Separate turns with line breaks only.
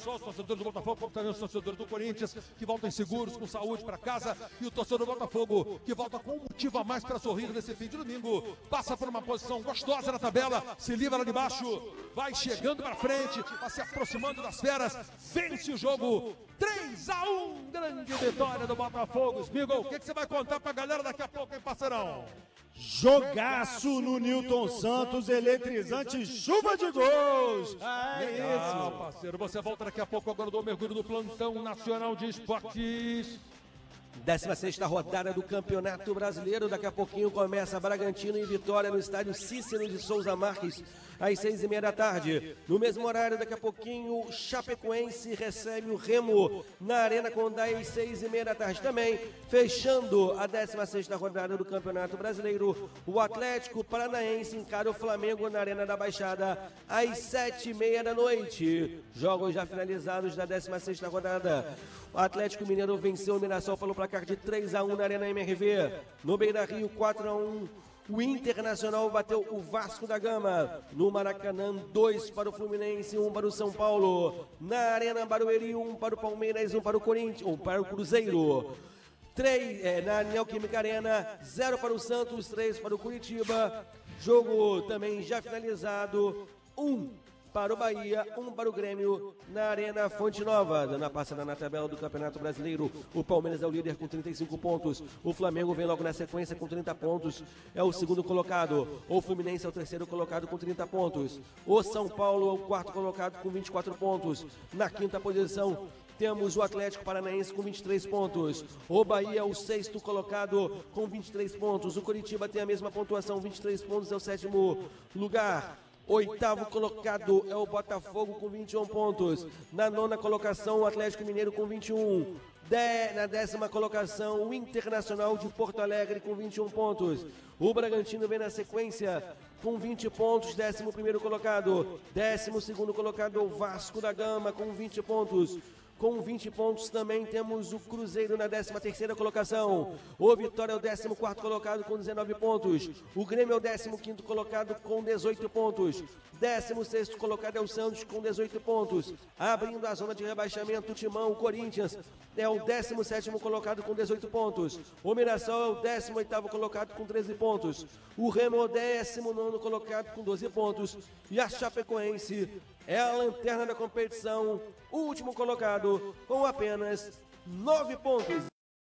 só os torcedores do Botafogo, como também os torcedores do Corinthians, que voltam seguros, com saúde para casa, e o torcedor do Botafogo, que volta com um motivo a mais para sorrir nesse fim de domingo, passa por uma posição gostosa na tabela, se livra lá de baixo, vai chegando para frente, vai se aproximando das feras, vence o jogo, 3-1, grande vitória do Botafogo. Smigol, o que você vai contar pra galera daqui a pouco, hein, parceirão?
Jogaço no Newton Santos, eletrizante, chuva de gols.
Legal, isso, parceiro. Você volta daqui a pouco agora do mergulho do Plantão Nacional de Esportes.
16ª rodada do Campeonato Brasileiro. Daqui a pouquinho começa Bragantino e Vitória no estádio Cícero de Souza Marques, às 6h30 da tarde. No mesmo horário, daqui a pouquinho, Chapecoense recebe o Remo na Arena Condá às 6h30 da tarde também. Fechando a 16ª rodada do Campeonato Brasileiro, o Atlético Paranaense encara o Flamengo na Arena da Baixada às 7h30 da noite. Jogos já finalizados da 16ª rodada. O Atlético Mineiro venceu o Mirassol pelo placar de 3-1 na Arena MRV. No Beira-Rio, 4-1. O Internacional bateu o Vasco da Gama. No Maracanã, 2 para o Fluminense, 1 para o São Paulo. Na Arena Barueri, 1 para o Palmeiras, 1 para o Corinthians, 1 para o Cruzeiro. Na Neoquímica Arena, 0 para o Santos, 3 para o Curitiba. Jogo também já finalizado, 1 para o Bahia, 1 para o Grêmio na Arena Fonte Nova. Dando a passada na tabela do Campeonato Brasileiro, o Palmeiras é o líder com 35 pontos. O Flamengo vem logo na sequência com 30 pontos, é o segundo colocado. O Fluminense é o terceiro colocado com 30 pontos. O São Paulo é o quarto colocado com 24 pontos. Na quinta posição, temos o Atlético Paranaense com 23 pontos. O Bahia é o sexto colocado com 23 pontos. O Coritiba tem a mesma pontuação, 23 pontos, é o sétimo lugar. Oitavo colocado é o Botafogo com 21 pontos. Na nona colocação, o Atlético Mineiro com 21. Na 10ª colocação, o Internacional de Porto Alegre com 21 pontos. O Bragantino vem na sequência com 20 pontos, 11º colocado. 12º colocado é o Vasco da Gama com 20 pontos. Com 20 pontos também temos o Cruzeiro na 13ª colocação. O Vitória é o 14º colocado com 19 pontos. O Grêmio é o 15º colocado com 18 pontos. 16º colocado é o Santos com 18 pontos. Abrindo a zona de rebaixamento, o Timão, o Corinthians, é o 17º colocado com 18 pontos. O Mirassol é o 18º colocado com 13 pontos. O Remo é o 19º colocado com 12 pontos. E a Chapecoense é a lanterna da competição, o último colocado com apenas 9 pontos.